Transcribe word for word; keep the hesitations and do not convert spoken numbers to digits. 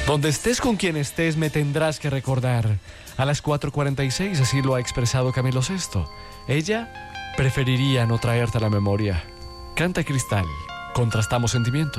Donde estés, con quien estés, me tendrás que recordar. A las cuatro cuarenta y seis, así lo ha expresado Camilo Sesto. Ella preferiría no traerte a la memoria. Canta Cristal. Contrastamos sentimientos.